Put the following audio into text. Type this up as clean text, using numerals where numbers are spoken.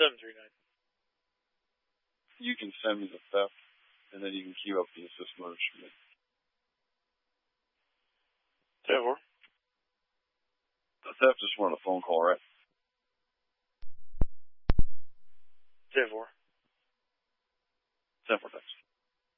739. You can send me the theft, and then you can queue up the assist murders for me. 10-4. The theft just wanted a phone call, right? 10-4. 10-4.